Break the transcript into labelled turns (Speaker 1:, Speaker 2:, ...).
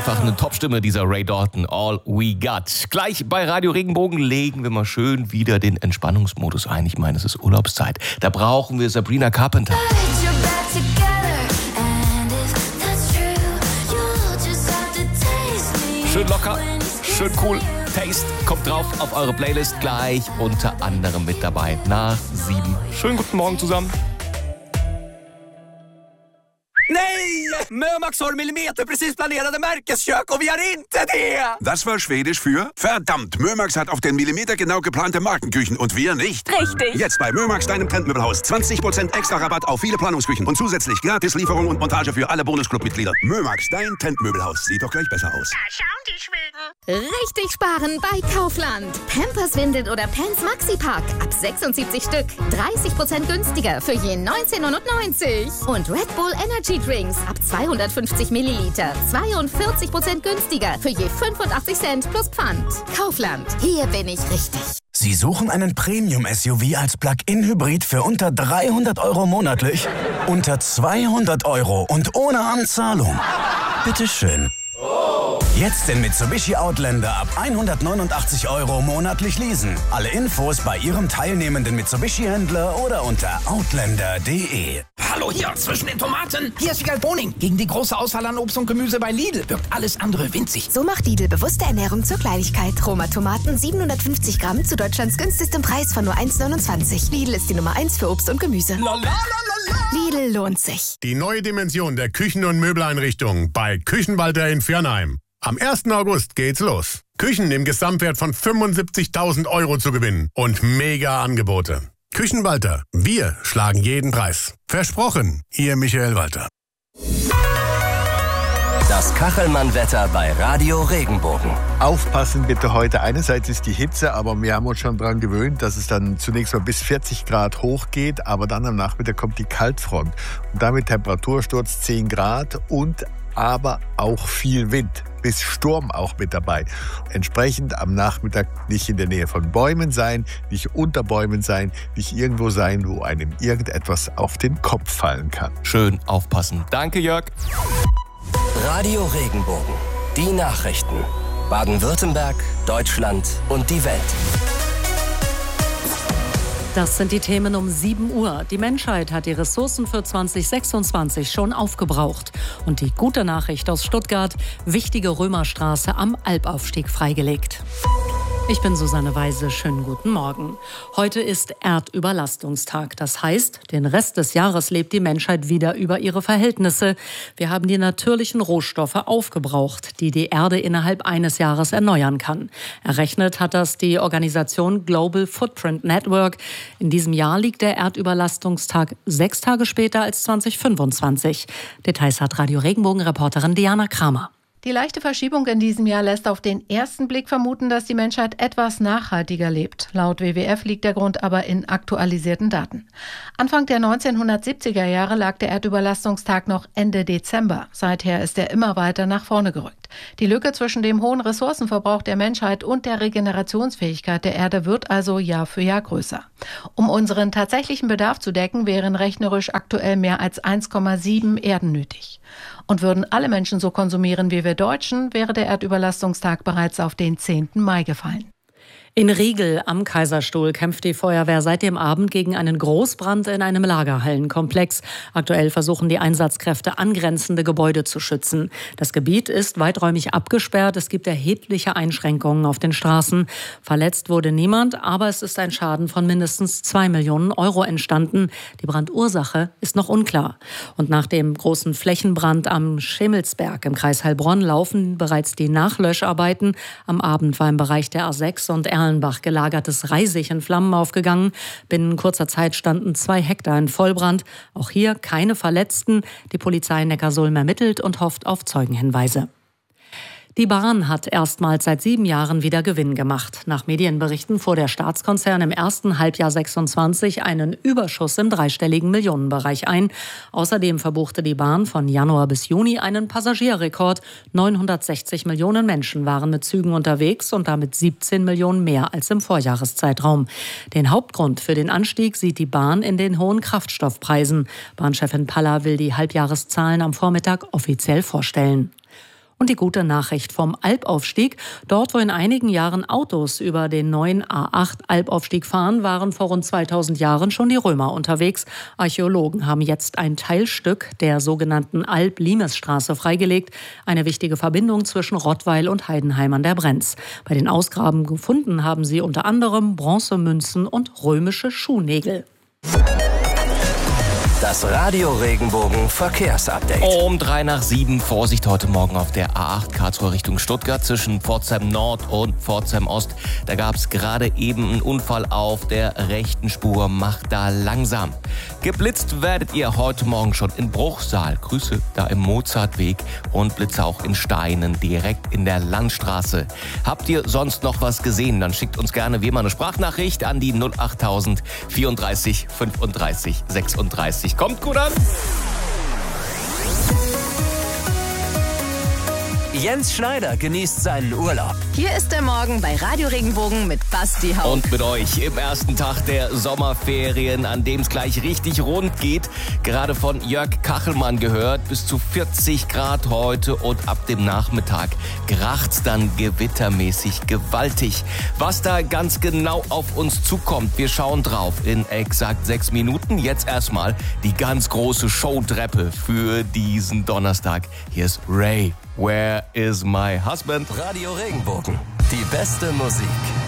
Speaker 1: einfach eine Top-Stimme, dieser Ray Dalton, All We Got. Gleich bei Radio Regenbogen legen wir mal schön wieder den Entspannungsmodus ein. Ich meine, es ist Urlaubszeit. Da brauchen wir Sabrina Carpenter. Schön locker, schön cool. Taste kommt drauf auf eure Playlist, gleich unter anderem mit dabei nach 7. Schönen guten Morgen zusammen.
Speaker 2: Nej! Mömax har millimeterprecis planerade märkeskök och vi har inte det!
Speaker 3: Das war Schwedisch für verdammt. Mömax hat auf den Millimeter genau geplante Markenküchen und wir nicht.
Speaker 4: Richtig.
Speaker 3: Jetzt bei Mömax, deinem Trendmöbelhaus. 20% extra Rabatt auf viele Planungsküchen und zusätzlich gratis Lieferung und Montage für alle Bonusclub-Mitglieder. Mömax, dein Trendmöbelhaus. Sieht doch gleich besser aus.
Speaker 4: Da schauen die Schweden. Richtig sparen bei Kaufland. Pampers, Windeln oder Pants Maxi-Pack. Ab 76 Stück. 30% günstiger für je 19,99. Und Red Bull Energy Drinks ab 250 Milliliter. 42% günstiger für je 85 Cent plus Pfand. Kaufland. Hier bin ich richtig.
Speaker 5: Sie suchen einen Premium-SUV als Plug-in-Hybrid für unter 300 € monatlich? Unter 200 € und ohne Anzahlung? Bitteschön. Jetzt den Mitsubishi Outlander ab 189 € monatlich leasen. Alle Infos bei Ihrem teilnehmenden Mitsubishi-Händler oder unter outlander.de.
Speaker 6: Hallo hier, zwischen den Tomaten. Hier ist Wiegald Boning. Gegen die große Auswahl an Obst und Gemüse bei Lidl wirkt alles andere winzig.
Speaker 7: So macht Lidl bewusste Ernährung zur Kleinigkeit. Roma-Tomaten 750 Gramm zu Deutschlands günstigstem Preis von nur 1,29. Lidl ist die Nummer 1 für Obst und Gemüse. Lidl lohnt sich.
Speaker 8: Die neue Dimension der Küchen- und Möbeleinrichtung bei Küchenwalter in Viernheim. Am 1. August geht's los. Küchen im Gesamtwert von 75.000 € zu gewinnen und mega Angebote. Küchenwalter, wir schlagen jeden Preis. Versprochen, Ihr Michael Walter.
Speaker 9: Das Kachelmann-Wetter bei Radio Regenbogen.
Speaker 10: Aufpassen bitte heute. Einerseits ist die Hitze, aber wir haben uns schon daran gewöhnt, dass es dann zunächst mal bis 40 Grad hochgeht, aber dann am Nachmittag kommt die Kaltfront. Und damit Temperatursturz 10 Grad und aber auch viel Wind, bis Sturm auch mit dabei. Entsprechend am Nachmittag nicht in der Nähe von Bäumen sein, nicht unter Bäumen sein, nicht irgendwo sein, wo einem irgendetwas auf den Kopf fallen kann.
Speaker 1: Schön aufpassen. Danke, Jörg.
Speaker 9: Radio Regenbogen. Die Nachrichten. Baden-Württemberg, Deutschland und die Welt.
Speaker 11: Das sind die Themen um 7 Uhr. Die Menschheit hat die Ressourcen für 2026 schon aufgebraucht. Und die gute Nachricht aus Stuttgart: wichtige Römerstraße am Alpaufstieg freigelegt. Ich bin Susanne Weise, schönen guten Morgen. Heute ist Erdüberlastungstag. Das heißt, den Rest des Jahres lebt die Menschheit wieder über ihre Verhältnisse. Wir haben die natürlichen Rohstoffe aufgebraucht, die die Erde innerhalb eines Jahres erneuern kann. Errechnet hat das die Organisation Global Footprint Network. In diesem Jahr liegt der Erdüberlastungstag 6 Tage später als 2025. Details hat Radio Regenbogen-Reporterin Diana Kramer.
Speaker 12: Die leichte Verschiebung in diesem Jahr lässt auf den ersten Blick vermuten, dass die Menschheit etwas nachhaltiger lebt. Laut WWF liegt der Grund aber in aktualisierten Daten. Anfang der 1970er Jahre lag der Erdüberlastungstag noch Ende Dezember. Seither ist er immer weiter nach vorne gerückt. Die Lücke zwischen dem hohen Ressourcenverbrauch der Menschheit und der Regenerationsfähigkeit der Erde wird also Jahr für Jahr größer. Um unseren tatsächlichen Bedarf zu decken, wären rechnerisch aktuell mehr als 1,7 Erden nötig. Und würden alle Menschen so konsumieren wie wir Deutschen, wäre der Erdüberlastungstag bereits auf den 10. Mai gefallen.
Speaker 11: In Riegel am Kaiserstuhl kämpft die Feuerwehr seit dem Abend gegen einen Großbrand in einem Lagerhallenkomplex. Aktuell versuchen die Einsatzkräfte, angrenzende Gebäude zu schützen. Das Gebiet ist weiträumig abgesperrt. Es gibt erhebliche Einschränkungen auf den Straßen. Verletzt wurde niemand, aber es ist ein Schaden von mindestens 2 Millionen € entstanden. Die Brandursache ist noch unklar. Und nach dem großen Flächenbrand am Schimmelsberg im Kreis Heilbronn laufen bereits die Nachlöscharbeiten. Am Abend war im Bereich der A6 und Erlenbach gelagertes Reisig in Flammen aufgegangen. Binnen kurzer Zeit standen 2 Hektar in Vollbrand. Auch hier keine Verletzten. Die Polizei in Neckarsulm ermittelt und hofft auf Zeugenhinweise. Die Bahn hat erstmals seit 7 Jahren wieder Gewinn gemacht. Nach Medienberichten fuhr der Staatskonzern im ersten Halbjahr 26 einen Überschuss im dreistelligen Millionenbereich ein. Außerdem verbuchte die Bahn von Januar bis Juni einen Passagierrekord. 960 Millionen Menschen waren mit Zügen unterwegs und damit 17 Millionen mehr als im Vorjahreszeitraum. Den Hauptgrund für den Anstieg sieht die Bahn in den hohen Kraftstoffpreisen. Bahnchefin Paller will die Halbjahreszahlen am Vormittag offiziell vorstellen. Und die gute Nachricht vom Alpaufstieg. Dort, wo in einigen Jahren Autos über den neuen A8-Alpaufstieg fahren, waren vor rund 2000 Jahren schon die Römer unterwegs. Archäologen haben jetzt ein Teilstück der sogenannten Alp-Limes-Straße freigelegt. Eine wichtige Verbindung zwischen Rottweil und Heidenheim an der Brenz. Bei den Ausgrabungen gefunden haben sie unter anderem Bronzemünzen und römische Schuhnägel.
Speaker 9: Das Radio Regenbogen Verkehrsupdate.
Speaker 1: Um 6:03, Vorsicht heute Morgen auf der A8 Karlsruhe Richtung Stuttgart zwischen Pforzheim Nord und Pforzheim Ost. Da gab es gerade eben einen Unfall auf der rechten Spur. Macht da langsam. Geblitzt werdet ihr heute Morgen schon in Bruchsal. Grüße da im Mozartweg und Blitze auch in Steinen direkt in der Landstraße. Habt ihr sonst noch was gesehen? Dann schickt uns gerne wie immer eine Sprachnachricht an die 08000 34 35 36. Kommt gut an.
Speaker 9: Jens Schneider genießt seinen Urlaub.
Speaker 13: Hier ist der Morgen bei Radio Regenbogen mit Basti Haupt.
Speaker 1: Und mit euch im ersten Tag der Sommerferien, an dem es gleich richtig rund geht. Gerade von Jörg Kachelmann gehört, bis zu 40 Grad heute und ab dem Nachmittag kracht's dann gewittermäßig gewaltig. Was da ganz genau auf uns zukommt, wir schauen drauf in exakt 6 Minuten. Jetzt erstmal die ganz große Showtreppe für diesen Donnerstag. Hier ist Ray. Where is my husband?
Speaker 9: Radio Regenbogen. Die beste Musik.